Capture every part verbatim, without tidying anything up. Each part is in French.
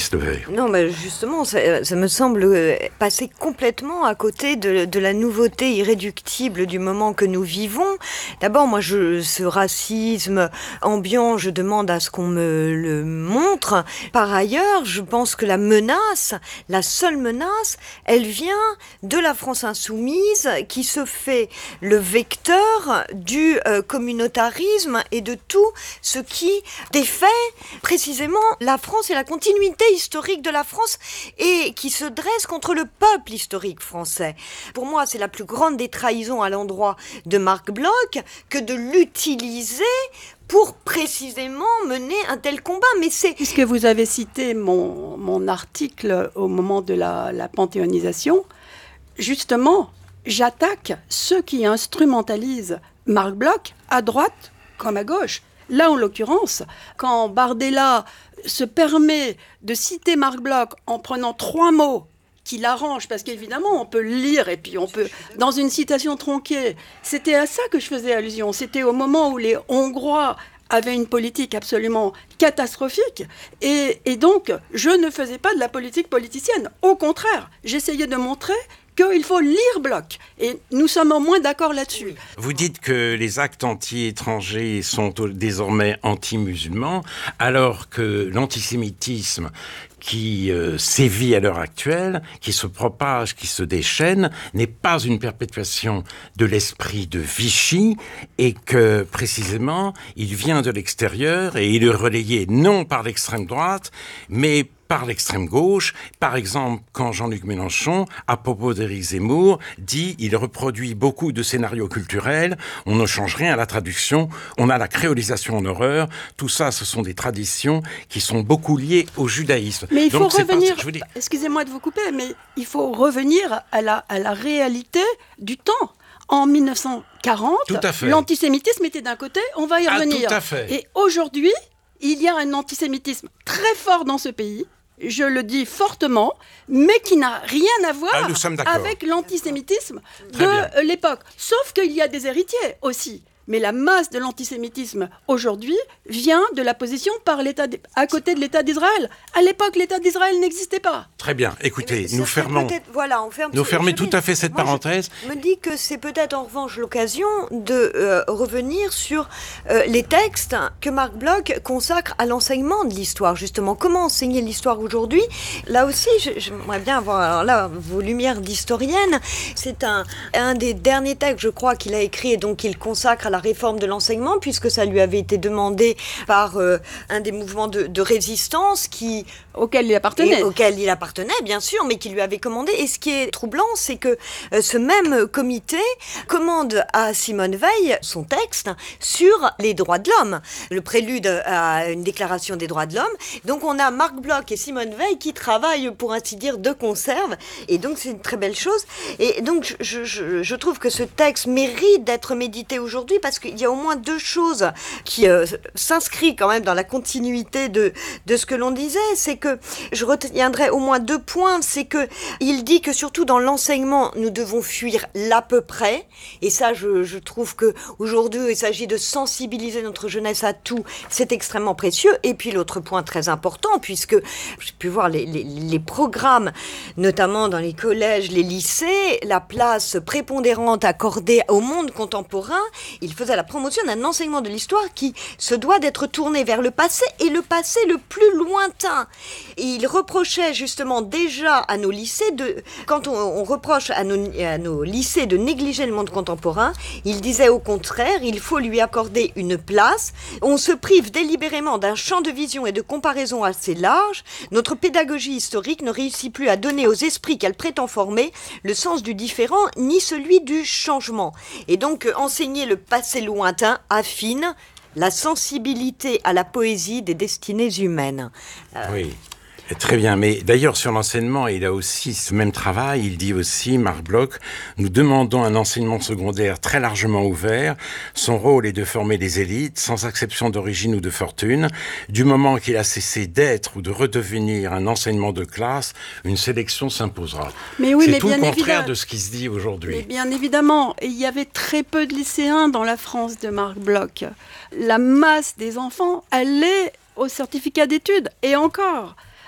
Maurice Levet. Non, mais justement, ça, ça me semble passer complètement à côté de, de la nouveauté irréductible du moment que nous vivons. D'abord, moi, je, ce racisme ambiant, je demande à ce qu'on me le montre. Par ailleurs, je pense que la menace, la seule menace, elle vient de la France insoumise qui se fait le vecteur du euh, communautarisme et de tout ce qui défait précisément la France et la continuité historique de la France et qui se dresse contre le peuple historique français. Pour moi, c'est la plus grande des trahisons à l'endroit de Marc Bloch que de l'utiliser pour précisément mener un tel combat. Mais c'est... Puisque vous avez cité mon, mon article au moment de la, la panthéonisation, justement, j'attaque ceux qui instrumentalisent Marc Bloch à droite comme à gauche. Là, en l'occurrence, quand Bardella se permet de citer Marc Bloch en prenant trois mots qui l'arrangent, parce qu'évidemment, on peut le lire et puis on peut, dans une citation tronquée, c'était à ça que je faisais allusion. C'était au moment où les Hongrois avaient une politique absolument catastrophique. Et, et donc, je ne faisais pas de la politique politicienne. Au contraire, j'essayais de montrer qu'il faut lire Bloch. Et nous sommes au moins d'accord là-dessus. Vous dites que les actes anti-étrangers sont désormais anti-musulmans, alors que l'antisémitisme qui euh, sévit à l'heure actuelle, qui se propage, qui se déchaîne, n'est pas une perpétuation de l'esprit de Vichy et que, précisément, il vient de l'extérieur et il est relayé non par l'extrême droite, mais par l'extrême gauche. Par exemple, quand Jean-Luc Mélenchon, à propos d'Éric Zemmour, dit « il reproduit beaucoup de scénarios culturels, on ne change rien à la traduction, on a la créolisation en horreur ». Tout ça, ce sont des traditions qui sont beaucoup liées au judaïsme. Mais il faut Donc, revenir, pas, dis... excusez-moi de vous couper, mais il faut revenir à la, à la réalité du temps. En mille neuf cent quarante, l'antisémitisme était d'un côté, on va y revenir. Ah, tout à fait. Et aujourd'hui, il y a un antisémitisme très fort dans ce pays, je le dis fortement, mais qui n'a rien à voir ah, avec l'antisémitisme de l'époque. Sauf qu'il y a des héritiers aussi. Mais la masse de l'antisémitisme aujourd'hui vient de la position par l'État d... à côté de l'État d'Israël. À l'époque, l'État d'Israël n'existait pas. Très bien. Écoutez, nous fermons. Voilà, on ferme. Nous fermons tout dis, à fait cette moi, parenthèse. Je me dis que c'est peut-être en revanche l'occasion de euh, revenir sur euh, les textes que Marc Bloch consacre à l'enseignement de l'histoire. Justement, comment enseigner l'histoire aujourd'hui ? Là aussi, je, j'aimerais bien avoir alors là vos lumières d'historienne. C'est un un des derniers textes, je crois, qu'il a écrit et donc qu'il consacre à la réforme de l'enseignement, puisque ça lui avait été demandé par euh, un des mouvements de, de résistance qui, auquel il appartenait. Auquel il appartenait, bien sûr, mais qui lui avait commandé. Et ce qui est troublant, c'est que euh, ce même comité commande à Simone Veil son texte sur les droits de l'homme, le prélude à une déclaration des droits de l'homme. Donc on a Marc Bloch et Simone Veil qui travaillent, pour ainsi dire, de conserve. Et donc c'est une très belle chose. Et donc je, je, je trouve que ce texte mérite d'être médité aujourd'hui, parce qu'il y a au moins deux choses qui euh, s'inscrivent quand même dans la continuité de, de ce que l'on disait. C'est que je retiendrai au moins deux points. C'est que il dit que surtout dans l'enseignement, nous devons fuir l'à peu près. Et ça, je, je trouve que aujourd'hui, il s'agit de sensibiliser notre jeunesse à tout. C'est extrêmement précieux. Et puis l'autre point très important, puisque j'ai pu voir les, les, les programmes, notamment dans les collèges, les lycées, la place prépondérante accordée au monde contemporain, il faisait la promotion d'un enseignement de l'histoire qui se doit d'être tourné vers le passé, et le passé le plus lointain. Et il reprochait justement déjà à nos lycées, de, quand on, on reproche à nos, à nos lycées de négliger le monde contemporain, il disait au contraire, il faut lui accorder une place. On se prive délibérément d'un champ de vision et de comparaison assez large. Notre pédagogie historique ne réussit plus à donner aux esprits qu'elle prétend former le sens du différent ni celui du changement. Et donc, euh, enseigner le passé lointain affine la sensibilité à la poésie des destinées humaines. Euh... Oui. Très bien, mais d'ailleurs sur l'enseignement, il a aussi ce même travail, il dit aussi, Marc Bloch, nous demandons un enseignement secondaire très largement ouvert, son rôle est de former les élites, sans exception d'origine ou de fortune, du moment qu'il a cessé d'être ou de redevenir un enseignement de classe, une sélection s'imposera. Mais oui, c'est mais tout bien le contraire évidemment, de ce qui se dit aujourd'hui. Mais bien évidemment, il y avait très peu de lycéens dans la France de Marc Bloch. La masse des enfants allait au certificat d'études, et encore.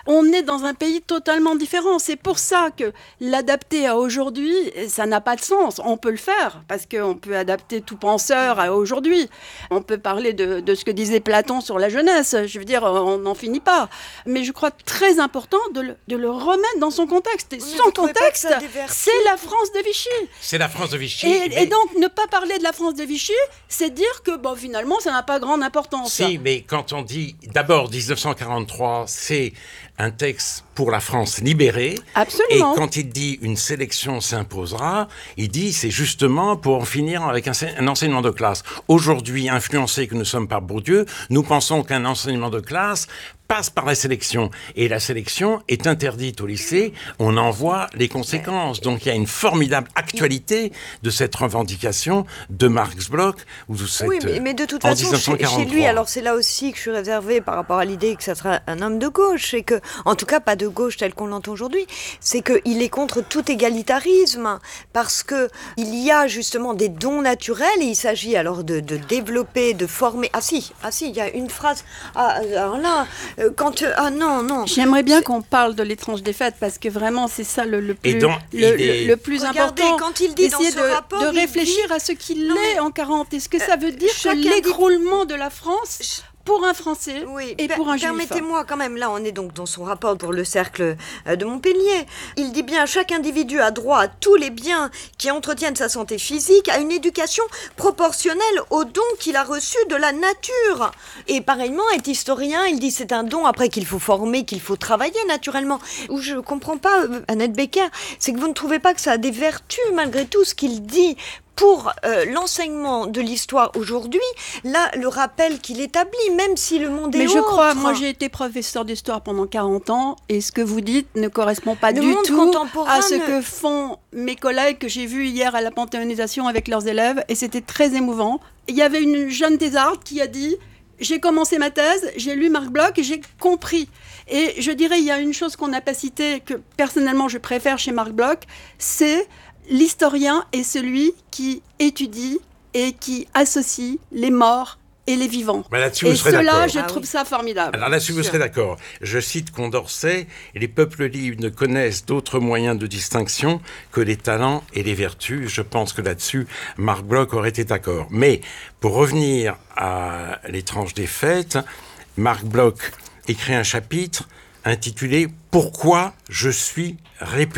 On est dans un pays totalement différent. C'est pour ça que l'adapter à aujourd'hui, ça n'a pas de sens. On peut le faire, parce qu'on peut adapter tout penseur à aujourd'hui. On peut parler de, de ce que disait Platon sur la jeunesse. Je veux dire, on n'en finit pas. Mais je crois très important de le, de le remettre dans son contexte. Et Oui, son vous trouvez pas que contexte, ça divertit c'est la France de Vichy. C'est la France de Vichy. Et, mais- et donc, ne pas parler de la France de Vichy, c'est dire que, bon, finalement, ça n'a pas grande importance. Si, mais quand on dit, d'abord, dix-neuf cent quarante-trois, c'est un texte pour la France libérée. Absolument. Et quand il dit une sélection s'imposera, il dit c'est justement pour en finir avec un, un enseignement de classe. Aujourd'hui, influencés que nous sommes par Bourdieu, nous pensons qu'un enseignement de classe passe par la sélection. Et la sélection est interdite au lycée. On en voit les conséquences. Donc il y a une formidable actualité de cette revendication de Marx Bloch. Ou de cette, Oui, mais, mais de toute en façon, chez, chez dix-neuf cent lui, quarante-trois. alors c'est là aussi que je suis réservée par rapport à l'idée que ça sera un homme de gauche, et que, en tout cas, pas de gauche tel qu'on l'entend aujourd'hui, c'est qu'il est contre tout égalitarisme, parce que il y a justement des dons naturels, et il s'agit alors de, de développer, de former. Ah si, ah si, il y a une phrase. Ah, alors là, euh, quand euh, ah non, non. J'aimerais bien qu'on parle de l'étrange défaite, parce que vraiment, c'est ça le, le plus, Et donc, le, il est- le- le plus Regardez, important. quand il dit dans Essayer ce de, rapport, de il réfléchir dit- à ce qu'il Non, est mais- en quarante. Est-ce que ça veut dire que chacun dit- l'écroulement de la France pour un Français Oui, et per- pour un Juif? permettez-moi quand même, là on est donc dans son rapport pour le cercle euh, de Montpellier. Il dit bien, chaque individu a droit à tous les biens qui entretiennent sa santé physique, à une éducation proportionnelle aux dons qu'il a reçus de la nature. Et pareillement, est historien, il dit c'est un don après qu'il faut former, qu'il faut travailler naturellement. Où je comprends pas, euh, Annette Becker, c'est que vous ne trouvez pas que ça a des vertus malgré tout ce qu'il dit pour euh, l'enseignement de l'histoire aujourd'hui, là, le rappel qu'il établit, même si le monde est Mais je autre. crois, moi j'ai été professeur d'histoire pendant quarante ans, et ce que vous dites ne correspond pas Le du monde tout contemporain à ce ne- que font mes collègues que j'ai vus hier à la panthéonisation avec leurs élèves, et c'était très émouvant. Il y avait une jeune thésarde qui a dit « J'ai commencé ma thèse, j'ai lu Marc Bloch et j'ai compris ». Et je dirais, il y a une chose qu'on n'a pas citée, que personnellement je préfère chez Marc Bloch, c'est l'historien est celui qui étudie et qui associe les morts et les vivants. Mais là-dessus, Et vous serez cela, d'accord. je Ah trouve oui. ça formidable. Alors là-dessus, vous Sûr. serez d'accord. Je cite Condorcet, les peuples libres ne connaissent d'autres moyens de distinction que les talents et les vertus. Je pense que là-dessus, Marc Bloch aurait été d'accord. Mais pour revenir à l'étrange défaite, Marc Bloch écrit un chapitre intitulé « Pourquoi je suis républicain ?»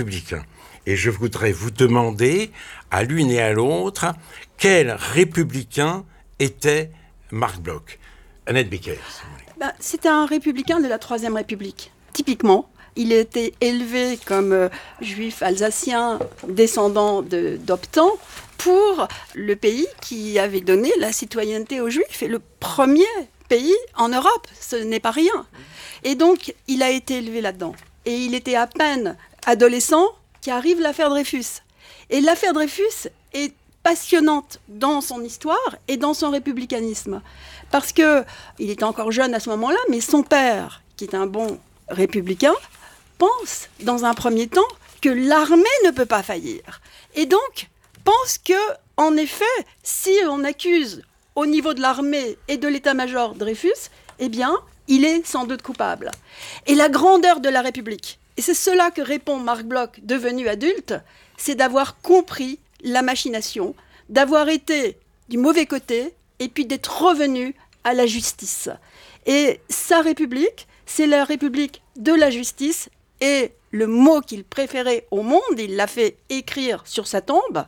Et je voudrais vous demander, à l'une et à l'autre, quel républicain était Marc Bloch. Annette Becker. Ben, c'était un républicain de la Troisième République. Typiquement, il était élevé comme euh, juif alsacien, descendant de- d'Optan, pour le pays qui avait donné la citoyenneté aux Juifs, et le premier pays en Europe, ce n'est pas rien. Et donc, il a été élevé là-dedans. Et il était à peine adolescent qu'arrive l'affaire Dreyfus. Et l'affaire Dreyfus est passionnante dans son histoire et dans son républicanisme. Parce que il était encore jeune à ce moment-là, mais son père, qui est un bon républicain, pense, dans un premier temps, que l'armée ne peut pas faillir. Et donc, pense que, en effet, si on accuse au niveau de l'armée et de l'état-major Dreyfus, eh bien, il est sans doute coupable. Et la grandeur de la République, et c'est cela que répond Marc Bloch, devenu adulte, c'est d'avoir compris la machination, d'avoir été du mauvais côté, et puis d'être revenu à la justice. Et sa République, c'est la République de la justice, et le mot qu'il préférait au monde, il l'a fait écrire sur sa tombe,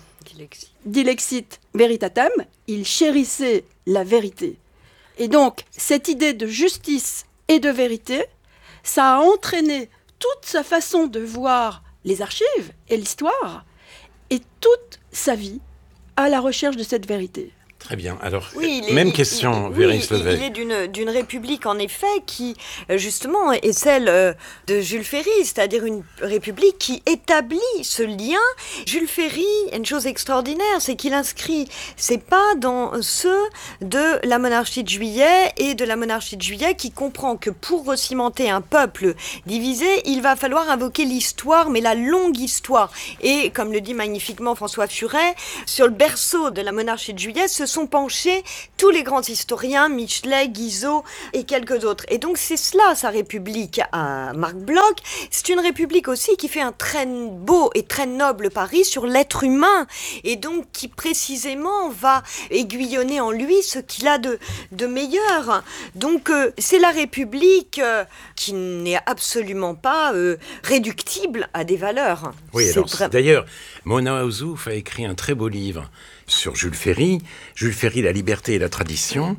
Dilexit veritatem, il chérissait la vérité. Et donc, cette idée de justice et de vérité, ça a entraîné toute sa façon de voir les archives et l'histoire, et toute sa vie à la recherche de cette vérité. Très bien. Alors, Oui, il est- même il- question, il- Véronique oui, il- Levet. il est d'une, d'une république, en effet, qui, euh, justement, est celle euh, de Jules Ferry, c'est-à-dire une république qui établit ce lien. Jules Ferry, une chose extraordinaire, c'est qu'il inscrit ses pas dans ceux de la monarchie de Juillet et de la monarchie de Juillet, qui comprend que pour recimenter un peuple divisé, il va falloir invoquer l'histoire, mais la longue histoire. Et, comme le dit magnifiquement François Furet, sur le berceau de la monarchie de Juillet, ce sont penchés tous les grands historiens, Michelet, Guizot et quelques autres. Et donc c'est cela sa République à Marc Bloch. C'est une République aussi qui fait un très beau et très noble pari sur l'être humain et donc qui précisément va aiguillonner en lui ce qu'il a de, de meilleur. Donc euh, c'est la République euh, qui n'est absolument pas euh, réductible à des valeurs. Oui, c'est alors, vra- d'ailleurs, Mona Ozouf a écrit un très beau livre sur Jules Ferry, Jules Ferry, la liberté et la tradition.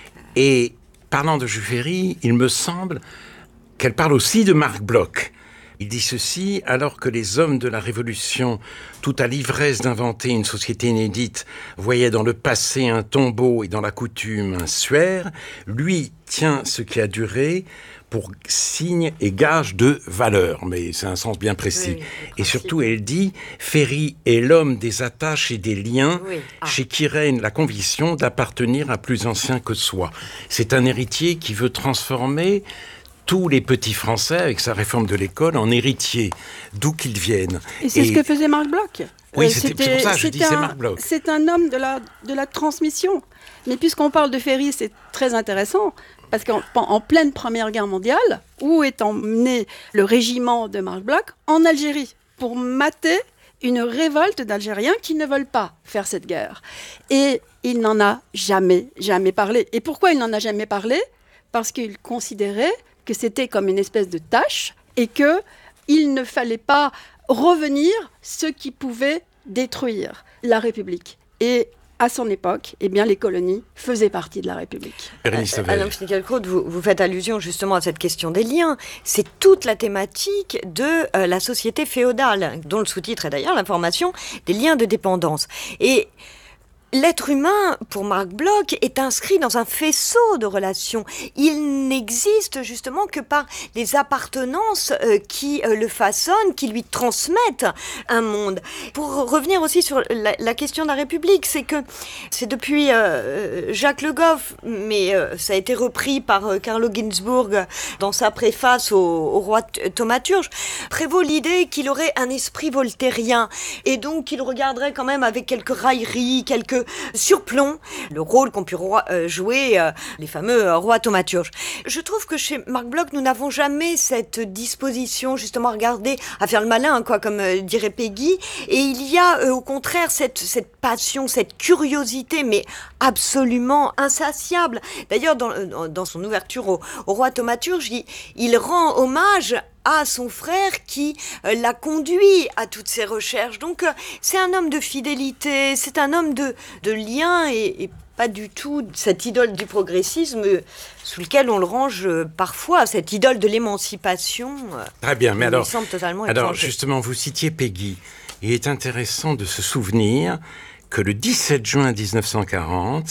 Et parlant de Jules Ferry, il me semble qu'elle parle aussi de Marc Bloch. Il dit ceci: alors que les hommes de la Révolution, tout à l'ivresse d'inventer une société inédite, voyaient dans le passé un tombeau et dans la coutume un suaire, lui tient ce qui a duré pour signe et gage de valeur. Mais c'est un sens bien précis. Oui, et surtout, elle dit, Ferry est l'homme des attaches et des liens, Oui. Ah. chez qui règne la conviction d'appartenir à plus ancien que soi. C'est un héritier qui veut transformer tous les petits Français, avec sa réforme de l'école, en héritiers, d'où qu'ils viennent. Et c'est Et- ce que faisait Marc Bloch. Oui, Euh, c'était- c'est pour ça que je c'est dis c'est un- Marc Bloch. C'est un homme de la, de la transmission. Mais puisqu'on parle de Ferry, c'est très intéressant, parce qu'en en pleine Première Guerre mondiale, où est emmené le régiment de Marc Bloch? En Algérie, pour mater une révolte d'Algériens qui ne veulent pas faire cette guerre. Et il n'en a jamais, jamais parlé. Et pourquoi il n'en a jamais parlé? Parce qu'il considérait que c'était comme une espèce de tâche et qu'il ne fallait pas revenir ce qui pouvait détruire la République. Et à son époque, eh bien, les colonies faisaient partie de la République. Bérénice Sauvel. Alain Finkielkraut, vous, vous faites allusion justement à cette question des liens. C'est toute la thématique de euh, la société féodale, dont le sous-titre est d'ailleurs l'information des liens de dépendance. Et l'être humain, pour Marc Bloch, est inscrit dans un faisceau de relations. Il n'existe justement que par les appartenances euh, qui euh, le façonnent, qui lui transmettent un monde. Pour revenir aussi sur la, la question de la République, c'est que c'est depuis euh, Jacques Le Goff, mais euh, ça a été repris par euh, Carlo Ginzburg dans sa préface au, au roi t- thaumaturge, prévaut l'idée qu'il aurait un esprit voltairien et donc qu'il regarderait quand même avec quelques railleries, quelques surplomb le rôle qu'ont pu roi, euh, jouer euh, les fameux euh, rois thaumaturges. Je trouve que chez Marc Bloch, nous n'avons jamais cette disposition justement à regarder, à faire le malin, quoi, comme euh, dirait Peggy. Et il y a euh, au contraire cette, cette passion, cette curiosité, mais absolument insatiable. D'ailleurs, dans, dans son ouverture au, au roi thaumaturge, il, il rend hommage à son frère qui euh, l'a conduit à toutes ces recherches. Donc euh, c'est un homme de fidélité, c'est un homme de, de lien et, et pas du tout cette idole du progressisme euh, sous lequel on le range euh, parfois, cette idole de l'émancipation. Euh, Très bien, mais alors, il semble totalement alors étranger. justement, vous citiez Peggy. Il est intéressant de se souvenir que le dix-sept juin dix-neuf cent quarante,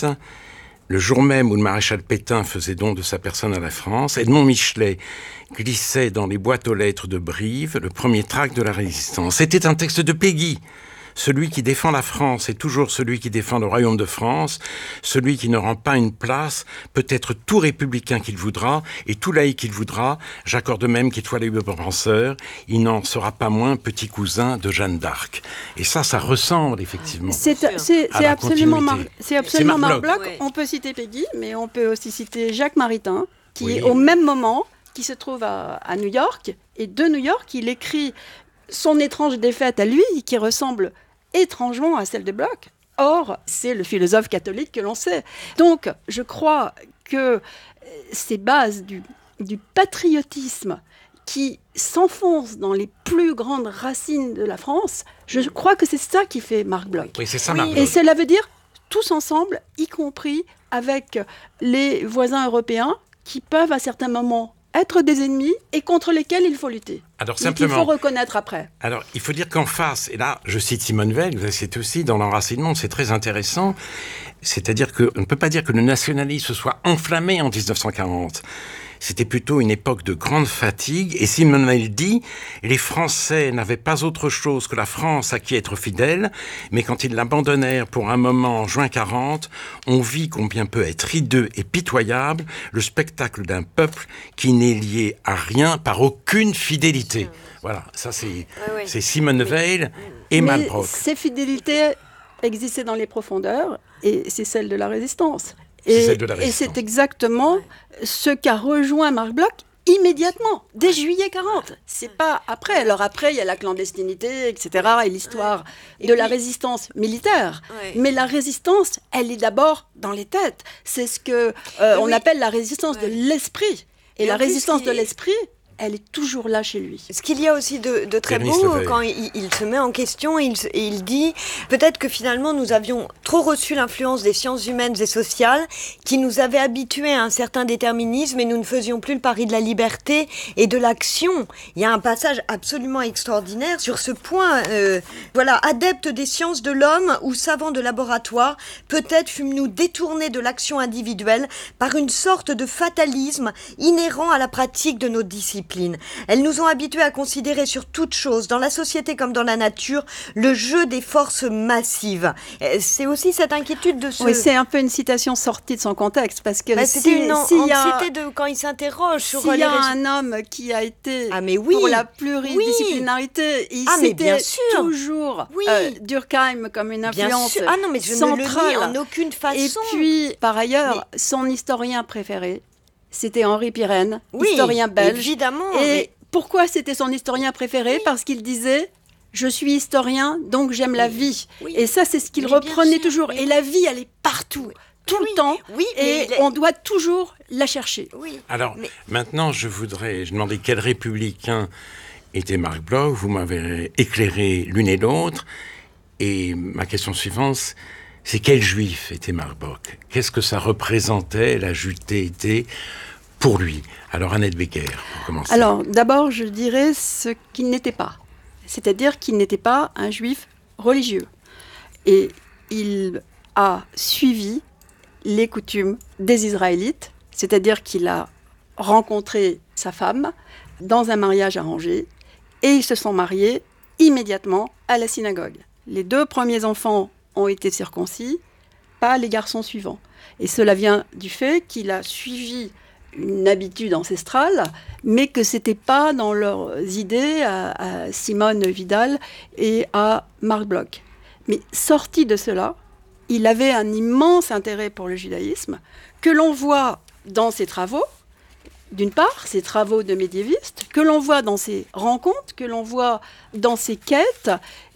le jour même où le maréchal Pétain faisait don de sa personne à la France, Edmond Michelet glissait dans les boîtes aux lettres de Brive le premier tract de la Résistance. C'était un texte de Peggy. Celui qui défend la France est toujours celui qui défend le royaume de France. Celui qui ne rend pas une place peut être tout républicain qu'il voudra et tout laïc qu'il voudra. J'accorde même qu'il soit libre penseur. Il n'en sera pas moins petit cousin de Jeanne d'Arc. Et ça, ça ressemble effectivement. C'est sûr. c'est- À c'est la absolument, Mar- continuité. c'est absolument C'est Marc Marc Bloch. Bloch. On peut citer Peggy, mais on peut aussi citer Jacques Maritain, qui Oui. est au même moment, qui se trouve à, à New York. Et de New York, il écrit son étrange défaite à lui, qui ressemble étrangement à celle de Bloch. Or, c'est le philosophe catholique que l'on sait. Donc, je crois que euh, ces bases du, du patriotisme qui s'enfoncent dans les plus grandes racines de la France, je crois que c'est ça qui fait Marc Bloch. Oui, c'est ça, Oui. Marc Et Bloch. cela veut dire tous ensemble, y compris avec les voisins européens qui peuvent à certains moments être des ennemis et contre lesquels il faut lutter. Alors Mais qu'il faut simplement, reconnaître après. alors il faut dire qu'en face, et là je cite Simone Veil, c'est aussi dans l'enracinement, c'est très intéressant, c'est-à-dire qu'on ne peut pas dire que le nationalisme soit enflammé en dix-neuf cent quarante. C'était plutôt une époque de grande fatigue. Et Simone Veil dit, les Français n'avaient pas autre chose que la France à qui être fidèles, mais quand ils l'abandonnèrent pour un moment en juin quarante, on vit combien peut être hideux et pitoyable le spectacle d'un peuple qui n'est lié à rien par aucune fidélité. Voilà, ça c'est, Ouais, ouais. c'est Simone Veil et Mais Malbrook. ces fidélités existait dans les profondeurs, et c'est celle de la résistance. C'est Et, celle de la et résistance. c'est exactement ce qu'a rejoint Marc Bloch immédiatement, dès juillet quarante. C'est pas après. Alors après, il y a la clandestinité, et cetera, et l'histoire Et de puis- la résistance militaire. Ouais. Mais la résistance, elle est d'abord dans les têtes. C'est ce que euh, on Oui. appelle la résistance Ouais. de l'esprit. Et, Et la en plus, résistance il- de l'esprit, elle est toujours là chez lui. Ce qu'il y a aussi de, de très Bérénice beau Leveille. quand il, il se met en question et il, se- et il dit peut-être que finalement nous avions trop reçu l'influence des sciences humaines et sociales qui nous avaient habitués à un certain déterminisme et nous ne faisions plus le pari de la liberté et de l'action. Il y a un passage absolument extraordinaire sur ce point. euh, voilà, adeptes des sciences de l'homme ou savants de laboratoire, peut-être fûmes-nous détournés de l'action individuelle par une sorte de fatalisme inhérent à la pratique de nos disciplines. Elles nous ont habitués à considérer sur toute chose, dans la société comme dans la nature, le jeu des forces massives. Euh, C'est aussi cette inquiétude de ce... Oui, c'est un peu une citation sortie de son contexte, parce que Bah, si- c'était une an- s'il y a, anxiété de quand il s'interroge sur s'il y les a résultats. un homme qui a été Ah mais oui, pour la pluridisciplinarité, il Ah, mais bien c'était sûr. toujours Oui. euh, Durkheim comme une bien influence sûr. Ah non, mais je ne le nie centrale. en aucune façon. Et puis, par ailleurs, son historien préféré, c'était Henri Pirenne, oui, historien belge. évidemment. Et mais- pourquoi c'était son historien préféré? Oui. Parce qu'il disait « Je suis historien, donc j'aime la vie Oui. Et ça, c'est ce qu'il Mais bien reprenait sûr, toujours. mais Et oui. la vie, elle est partout, tout Oui, le temps. oui, mais Et il est- on doit toujours la chercher. Oui. Alors, Mais- maintenant, je voudrais je demandais quel républicain était Marc Bloch. Vous m'avez éclairé l'une et l'autre. Et ma question suivante, c'est quel juif était Marc Bloch? Qu'est-ce que ça représentait, la Judéité, pour lui? Alors, Annette Becker, pour commencer. Alors, d'abord, je dirais ce qu'il n'était pas. C'est-à-dire qu'il n'était pas un juif religieux. Et il a suivi les coutumes des Israélites, c'est-à-dire qu'il a rencontré sa femme dans un mariage arrangé, et ils se sont mariés immédiatement à la synagogue. Les deux premiers enfants ont été circoncis, pas les garçons suivants. Et cela vient du fait qu'il a suivi une habitude ancestrale, mais que ce n'était pas dans leurs idées à, à Simone Vidal et à Marc Bloch. Mais sorti de cela, il avait un immense intérêt pour le judaïsme, que l'on voit dans ses travaux, d'une part, ses travaux de médiéviste, que l'on voit dans ses rencontres, que l'on voit dans ses quêtes.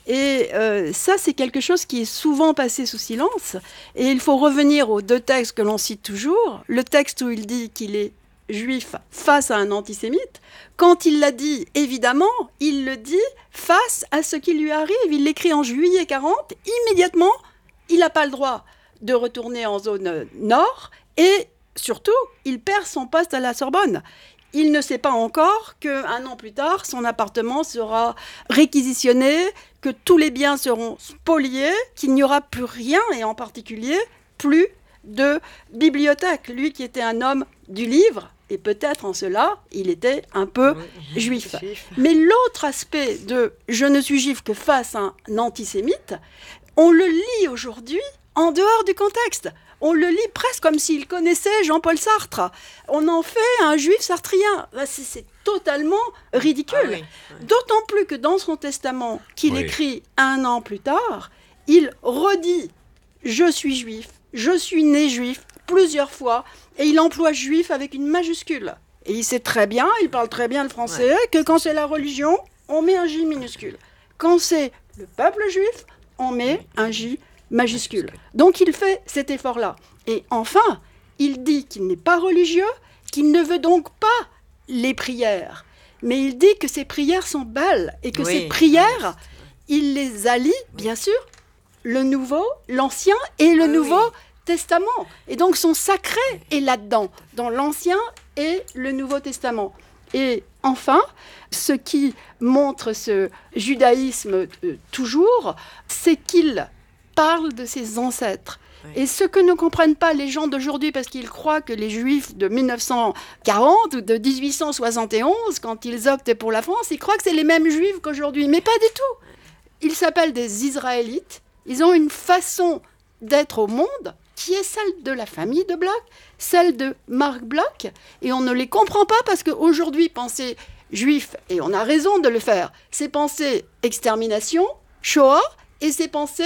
Et euh, ça, c'est quelque chose qui est souvent passé sous silence. Et il faut revenir aux deux textes que l'on cite toujours. Le texte où il dit qu'il est juif face à un antisémite. Quand il l'a dit, évidemment, il le dit face à ce qui lui arrive. Il l'écrit en juillet quarante. Immédiatement, il n'a pas le droit de retourner en zone nord. Et surtout, il perd son poste à la Sorbonne. Il ne sait pas encore qu'un an plus tard, son appartement sera réquisitionné, que tous les biens seront spoliés, qu'il n'y aura plus rien, et en particulier, plus de bibliothèque. Lui qui était un homme du livre, et peut-être en cela, il était un peu juif. Mais l'autre aspect de « je ne suis juif que face à un antisémite », on le lit aujourd'hui en dehors du contexte. On le lit presque comme s'il connaissait Jean-Paul Sartre. On en fait un juif sartrien. C'est, c'est totalement ridicule. Ah oui, oui. D'autant plus que dans son testament, qu'il Oui. écrit un an plus tard, il redit « je suis juif, je suis né juif » plusieurs fois, et il emploie « juif » avec une majuscule. Et il sait très bien, il parle très bien le français, que quand c'est la religion, on met un J minuscule. Quand c'est le peuple juif, on met un J majuscule. Donc il fait cet effort-là. Et enfin, il dit qu'il n'est pas religieux, qu'il ne veut donc pas les prières. Mais il dit que ces prières sont belles et que Oui. ces prières, il les allie, bien sûr, le Nouveau, l'Ancien et le Ah oui. Nouveau Testament. Et donc son sacré est là-dedans, dans l'Ancien et le Nouveau Testament. Et enfin, ce qui montre ce judaïsme euh, toujours, c'est qu'il parle de ses ancêtres. Oui. Et ce que ne comprennent pas les gens d'aujourd'hui, parce qu'ils croient que les Juifs de mille neuf cent quarante ou de dix-huit cent soixante et onze, quand ils optent pour la France, ils croient que c'est les mêmes Juifs qu'aujourd'hui. Mais pas du tout. Ils s'appellent des Israélites. Ils ont une façon d'être au monde qui est celle de la famille de Bloch, celle de Marc Bloch. Et on ne les comprend pas parce qu'aujourd'hui, penser juif, et on a raison de le faire, c'est penser extermination, Shoah, et c'est penser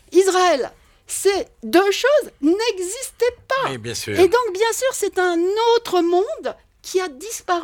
Israël, ces deux choses n'existaient pas. Oui, bien sûr. Et donc, bien sûr, c'est un autre monde qui a disparu.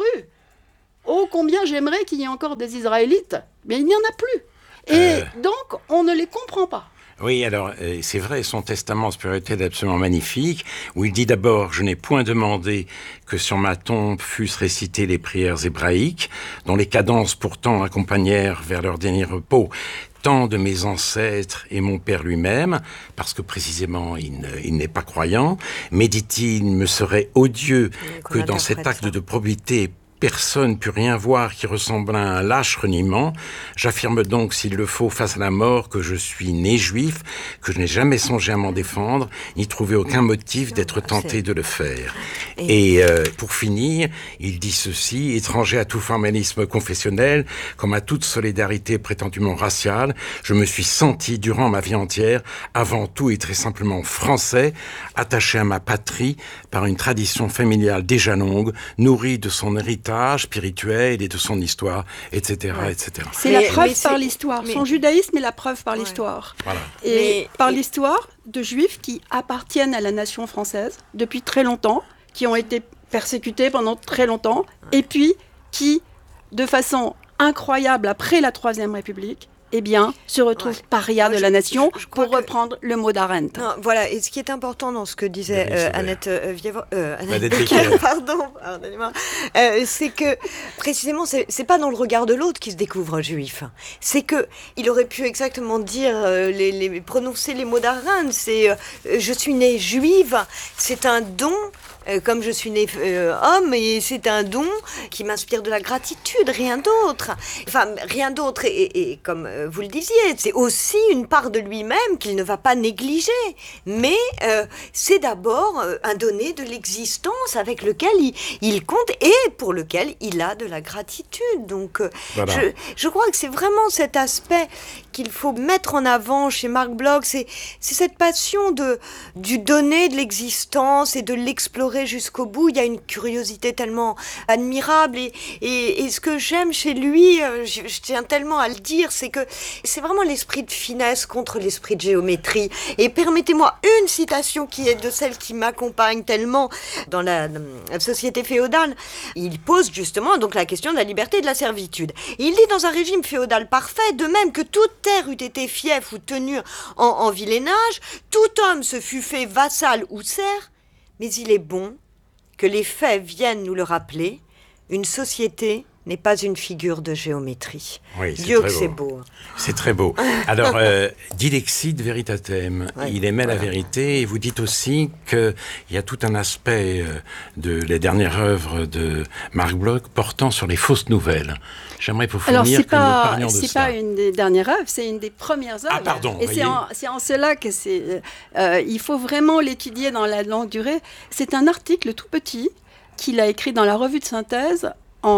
Oh, combien j'aimerais qu'il y ait encore des Israélites, mais il n'y en a plus. Et Euh... donc, on ne les comprend pas. Oui, alors, euh, c'est vrai, son testament spirituel est absolument magnifique, où il dit d'abord « Je n'ai point demandé que sur ma tombe fussent récitées les prières hébraïques, dont les cadences pourtant accompagnèrent vers leur dernier repos tant de mes ancêtres et mon père lui-même, parce que précisément il, ne, il n'est pas croyant, mais dit-il, il me serait odieux que dans cet acte ça. de probité personne put rien voir qui ressemble à un lâche reniement. J'affirme donc, s'il le faut, face à la mort, que je suis né juif, que je n'ai jamais songé à m'en défendre, ni trouvé aucun motif d'être tenté de le faire. Et euh, pour finir, il dit ceci, étranger à tout formalisme confessionnel, comme à toute solidarité prétendument raciale, je me suis senti, durant ma vie entière, avant tout et très simplement français, attaché à ma patrie par une tradition familiale déjà longue, nourrie de son héritage spirituel et de son histoire, et cetera, ouais. et cetera. C'est mais, la preuve par l'histoire. Mais... Son judaïsme est la preuve par ouais. l'histoire. Voilà. Et mais... par l'histoire de juifs qui appartiennent à la nation française depuis très longtemps, qui ont été persécutés pendant très longtemps, ouais. et puis qui, de façon incroyable après la Troisième République, eh bien, se retrouve ouais. paria de la nation, je, je, je pour que... reprendre le mot d'Arendt. Non, voilà, et ce qui est important dans ce que disait euh, Annette euh, Viévo, euh, Annette Becker, pardon, pardonnez-moi, euh, c'est que précisément, c'est, c'est pas dans le regard de l'autre qu'il se découvre juif. C'est que il aurait pu exactement dire, euh, les, les, prononcer les mots d'Arendt. C'est, euh, je suis née juive, c'est un don. Euh, comme je suis né euh, homme, et c'est un don qui m'inspire de la gratitude, rien d'autre. Enfin, rien d'autre, et, et, et comme euh, vous le disiez, c'est aussi une part de lui-même qu'il ne va pas négliger. Mais euh, c'est d'abord euh, un donné de l'existence avec lequel il, il compte et pour lequel il a de la gratitude. Donc, euh, voilà. je, je crois que c'est vraiment cet aspect qu'il faut mettre en avant chez Marc Bloch, c'est, c'est cette passion de, du donner de l'existence et de l'explorer jusqu'au bout. Il y a une curiosité tellement admirable et, et, et ce que j'aime chez lui, je, je tiens tellement à le dire, c'est que c'est vraiment l'esprit de finesse contre l'esprit de géométrie. Et permettez-moi une citation qui est de celle qui m'accompagne tellement dans la, la société féodale. Il pose justement donc la question de la liberté et de la servitude. Et il dit dans un régime féodal parfait, de même que toute terre eût été fief ou tenue en, en vilénage, tout homme se fût fait vassal ou serf. Mais il est bon que les faits viennent nous le rappeler. Une société n'est pas une figure de géométrie. Oui, c'est Dieu très que beau. c'est beau. C'est très beau. Alors, euh, dilexit veritatem, ouais, il aimait voilà. la vérité, et vous dites aussi qu'il y a tout un aspect euh, de les dernières œuvres de Marc Bloch portant sur les fausses nouvelles. J'aimerais pour finir Alors, c'est que pas, nous parlions de ça. C'est pas une des dernières œuvres, c'est une des premières œuvres. Ah, pardon. Et c'est en, c'est en cela que c'est, euh, il faut vraiment l'étudier dans la longue durée. C'est un article tout petit qu'il a écrit dans la revue de synthèse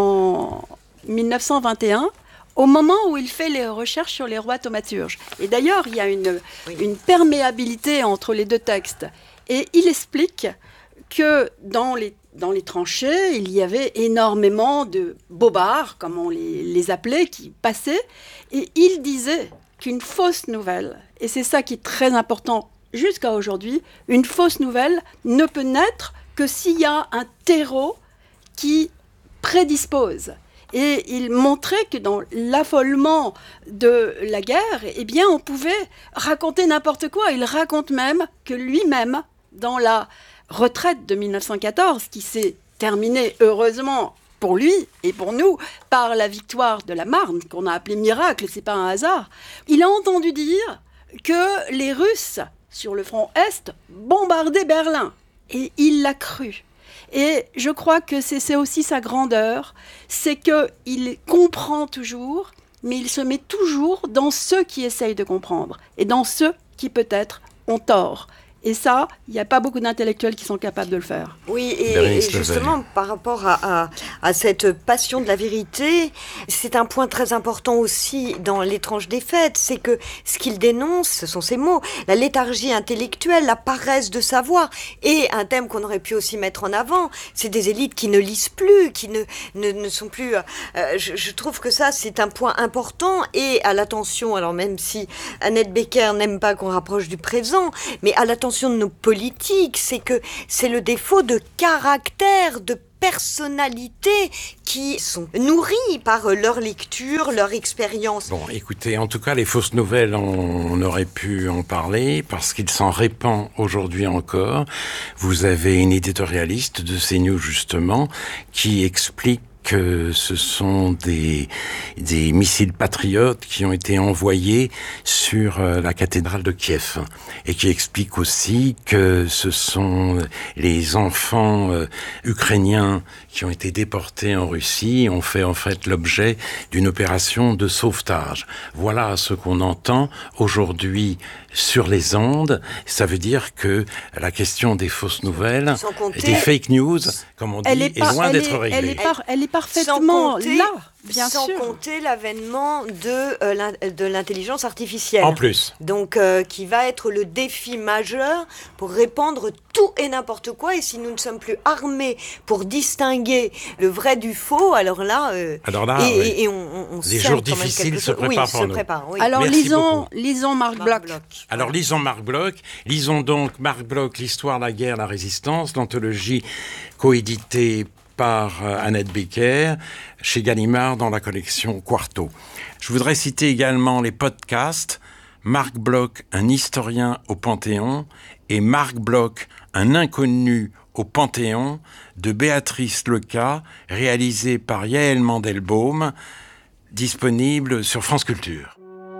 en mille neuf cent vingt et un, au moment où il fait les recherches sur les rois thaumaturges. Et d'ailleurs, il y a une, oui. une perméabilité entre les deux textes. Et il explique que dans les, dans les tranchées, il y avait énormément de bobards, comme on les, les appelait, qui passaient. Et il disait qu'une fausse nouvelle, et c'est ça qui est très important jusqu'à aujourd'hui, une fausse nouvelle ne peut naître que s'il y a un terreau qui prédispose. Et il montrait que dans l'affolement de la guerre, eh bien, on pouvait raconter n'importe quoi. Il raconte même que lui-même, dans la retraite de mille neuf cent quatorze, qui s'est terminée heureusement pour lui et pour nous par la victoire de la Marne, qu'on a appelée miracle, c'est pas un hasard, il a entendu dire que les Russes, sur le front Est, bombardaient Berlin. Et il l'a cru. Et je crois que c'est, c'est aussi sa grandeur, c'est qu'il comprend toujours, mais il se met toujours dans ceux qui essayent de comprendre, et dans ceux qui peut-être ont tort. Et ça, il n'y a pas beaucoup d'intellectuels qui sont capables de le faire. Oui, et, et justement, par rapport à, à, à cette passion de la vérité, c'est un point très important aussi dans L'étrange défaite, c'est que ce qu'il dénonce, ce sont ces mots, la léthargie intellectuelle, la paresse de savoir, et un thème qu'on aurait pu aussi mettre en avant, c'est des élites qui ne lisent plus, qui ne, ne, ne sont plus... Euh, je, je trouve que ça, c'est un point important, et à l'attention, alors même si Annette Becker n'aime pas qu'on rapproche du présent, mais à l'attention de nos politiques, c'est que c'est le défaut de caractère, de personnalités qui sont nourries par leur lecture, leur expérience. Bon, écoutez, en tout cas, les fausses nouvelles, on, on aurait pu en parler parce qu'il s'en répand aujourd'hui encore. Vous avez une éditorialiste de CNews, justement, qui explique que ce sont des, des missiles patriotes qui ont été envoyés sur euh, la cathédrale de Kiev et qui explique aussi que ce sont les enfants euh, ukrainiens qui ont été déportés en Russie ont fait en fait l'objet d'une opération de sauvetage. Voilà ce qu'on entend aujourd'hui sur les ondes. Ça veut dire que la question des fausses nouvelles, compter, des fake news, comme on dit, est, est loin d'être réglée. Elle est, par, elle est parfaitement compter, là, bien sans sûr. Sans compter l'avènement de, euh, de l'intelligence artificielle. En plus. Donc, euh, qui va être le défi majeur pour répandre tout et n'importe quoi. Et si nous ne sommes plus armés pour distinguer le vrai du faux, alors là... Euh, alors là, et, oui. et, et on, on les jours difficiles se préparent oui, pour se nous. Préparent, oui. Alors, Merci lisons, beaucoup. lisons Marc, Marc Bloch. Bloch. Alors, lisons Marc Bloch. Lisons donc Marc Bloch, l'histoire, la guerre, la résistance, l'anthologie coéditée par Annette Becker, chez Gallimard, dans la collection Quarto. Je voudrais citer également les podcasts Marc Bloch, un historien au Panthéon, et Marc Bloch, un inconnu au Panthéon, de Béatrice Leca, réalisé par Yaël Mandelbaum, disponible sur France Culture.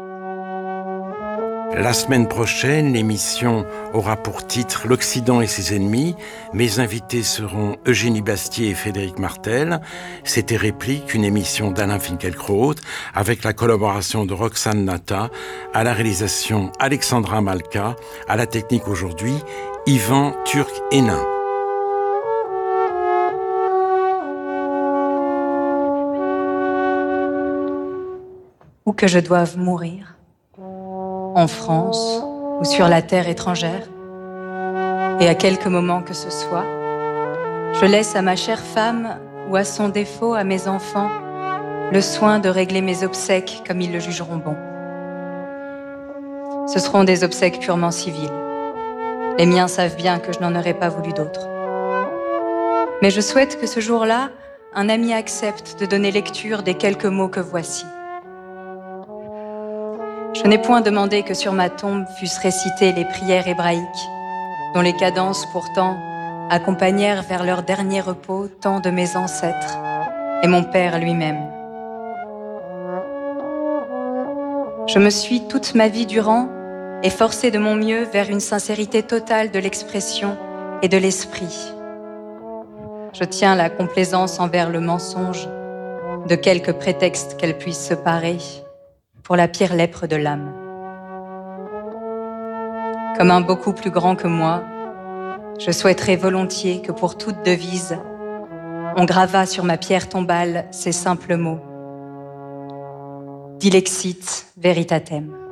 La semaine prochaine, l'émission aura pour titre L'Occident et ses ennemis. Mes invités seront Eugénie Bastier et Frédéric Martel. C'était Réplique, une émission d'Alain Finkielkraut, avec la collaboration de Roxane Nata, à la réalisation Alexandra Malka, à la technique aujourd'hui, Yvan Turc-Hénin. Ou que je doive mourir, en France ou sur la terre étrangère, et à quelque moment que ce soit, je laisse à ma chère femme ou à son défaut à mes enfants le soin de régler mes obsèques comme ils le jugeront bon. Ce seront des obsèques purement civiles. Les miens savent bien que je n'en aurais pas voulu d'autres. Mais je souhaite que ce jour-là, un ami accepte de donner lecture des quelques mots que voici. Je n'ai point demandé que sur ma tombe fussent récitées les prières hébraïques, dont les cadences pourtant accompagnèrent vers leur dernier repos tant de mes ancêtres et mon père lui-même. Je me suis toute ma vie durant efforcée de mon mieux vers une sincérité totale de l'expression et de l'esprit. Je tiens la complaisance envers le mensonge, de quelque prétexte qu'elle puisse se parer, pour la pire lèpre de l'âme. Comme un beaucoup plus grand que moi, je souhaiterais volontiers que pour toute devise, on gravât sur ma pierre tombale ces simples mots. Dilexit veritatem.